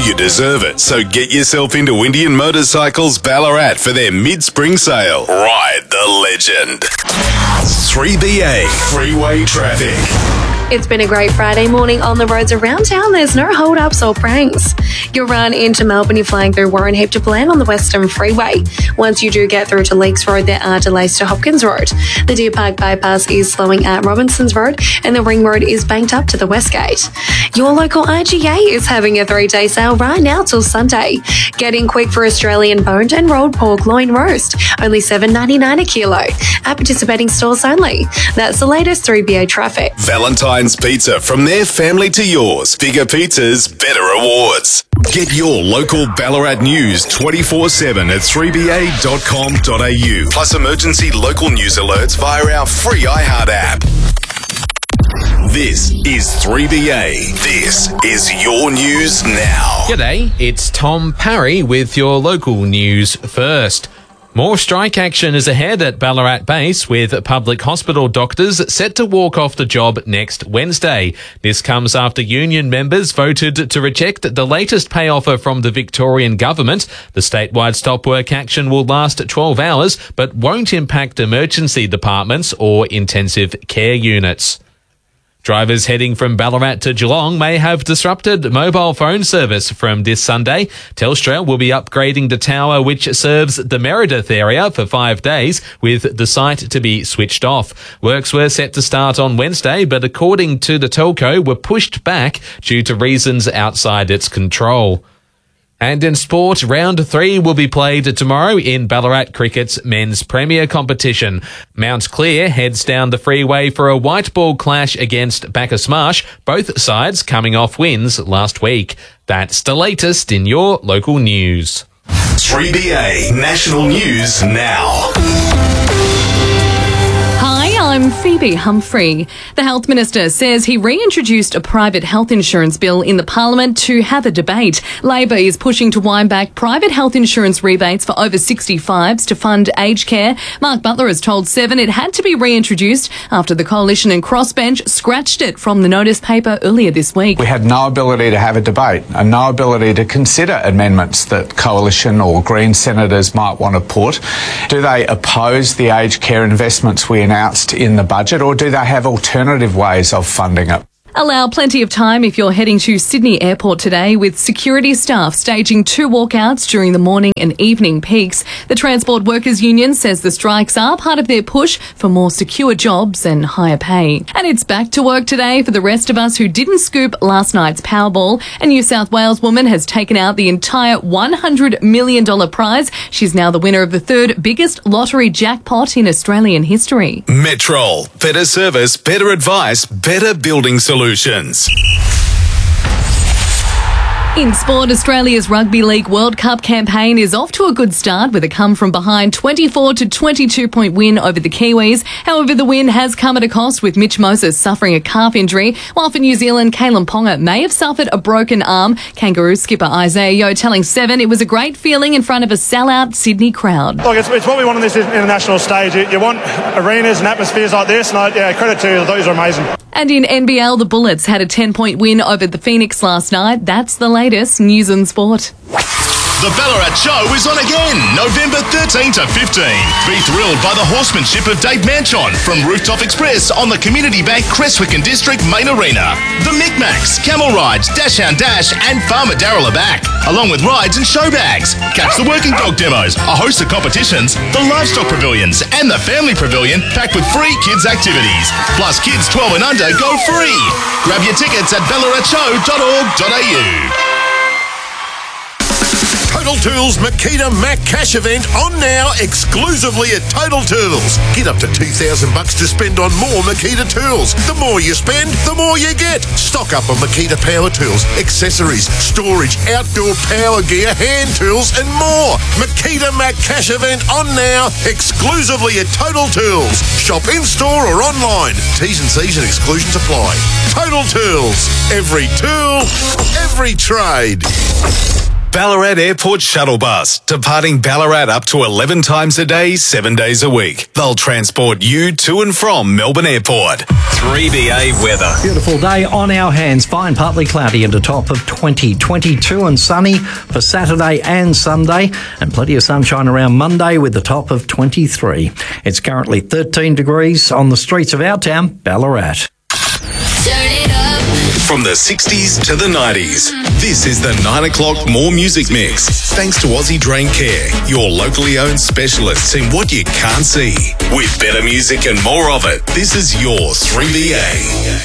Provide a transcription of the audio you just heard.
you deserve it. So get yourself into Indian Motorcycles Ballarat for their mid-spring sale. Ride the legend. 3BA Freeway Traffic. It's been a great Friday morning on the roads around town. There's no hold-ups or pranks. You'll run into Melbourne, you're flying through Warren Heap to Bland on the Western Freeway. Once you do get through to Leakes Road, there are delays to Hopkins Road. The Deer Park bypass is slowing at Robinsons Road, and the Ring Road is banked up to the Westgate. Your local IGA is having a 3-day sale right now till Sunday. Get in quick for Australian boned and rolled pork loin roast, only $7.99 a kilo. At participating stores only. That's the latest 3BA traffic. Valentine's Pizza, from their family to yours. Bigger pizzas, better rewards. Get your local Ballarat news 24/7 at 3ba.com.au. Plus emergency local news alerts via our free iHeart app. This is 3BA. This is your news now. G'day, it's Tom Parry with your local news first. More strike action is ahead at Ballarat Base, with public hospital doctors set to walk off the job next Wednesday. This comes after union members voted to reject the latest pay offer from the Victorian government. The statewide stop work action will last 12 hours, but won't impact emergency departments or intensive care units. Drivers heading from Ballarat to Geelong may have disrupted mobile phone service from this Sunday. Telstra will be upgrading the tower which serves the Meredith area for 5 days, with the site to be switched off. Works were set to start on Wednesday, but according to the telco, were pushed back due to reasons outside its control. And in sport, round 3 will be played tomorrow in Ballarat Cricket's men's premier competition. Mount Clear heads down the freeway for a white ball clash against Bacchus Marsh, both sides coming off wins last week. That's the latest in your local news. 3BA National News Now. Hi, I'm Phoebe Humphrey. The Health Minister says he reintroduced a private health insurance bill in the Parliament to have a debate. Labor is pushing to wind back private health insurance rebates for over 65s to fund aged care. Mark Butler has told Seven it had to be reintroduced after the Coalition and Crossbench scratched it from the notice paper earlier this week. We had no ability to have a debate and no ability to consider amendments that Coalition or Green senators might want to put. Do they oppose the aged care investments we announced in the budget, or do they have alternative ways of funding it? Allow plenty of time if you're heading to Sydney Airport today, with security staff staging 2 walkouts during the morning and evening peaks. The Transport Workers Union says the strikes are part of their push for more secure jobs and higher pay. And it's back to work today for the rest of us who didn't scoop last night's Powerball. A New South Wales woman has taken out the entire $100 million prize. She's now the winner of the 3rd biggest lottery jackpot in Australian history. Metrol. Better service, better advice, better building solutions. In sport, Australia's Rugby League World Cup campaign is off to a good start with a come-from-behind 24-22-point win over the Kiwis. However, the win has come at a cost, with Mitch Moses suffering a calf injury, while for New Zealand, Kalen Ponga may have suffered a broken arm. Kangaroo skipper Isaiah Yeo telling Seven it was a great feeling in front of a sellout Sydney crowd. Look, it's what we want on this international stage. You want arenas and atmospheres like this, and credit to you, those are amazing. And in NBL, the Bullets had a 10-point win over the Phoenix last night. That's the latest news and sport. The Ballarat Show is on again, November 13 to 15. Be thrilled by the horsemanship of Dave Manchon from Rooftop Express on the Community Bank Crestwickan District Main Arena. The Micmacs, Camel Rides, Dash Hound Dash and Farmer Darryl are back, along with rides and show bags. Catch the working dog demos, a host of competitions, the livestock pavilions and the family pavilion packed with free kids activities. Plus kids 12 and under go free. Grab your tickets at ballaratShow.org.au. Total Tools Makita Mac Cash event on now, exclusively at Total Tools. Get up to $2,000 to spend on more Makita tools. The more you spend, the more you get. Stock up on Makita power tools, accessories, storage, outdoor power gear, hand tools and more. Makita Mac Cash event on now, exclusively at Total Tools. Shop in-store or online. T's and C's and exclusions apply. Total Tools. Every tool, every trade. Ballarat Airport Shuttle Bus, departing Ballarat up to 11 times a day, 7 days a week. They'll transport you to and from Melbourne Airport. 3BA weather. Beautiful day on our hands. Fine, partly cloudy and a top of 20. 22 and sunny for Saturday and Sunday, and plenty of sunshine around Monday with the top of 23. It's currently 13 degrees on the streets of our town, Ballarat. From the 60s to the 90s, this is the 9 o'clock More Music Mix. Thanks to Aussie Drain Care, your locally owned specialists in what you can't see. With better music and more of it, this is your 3BA.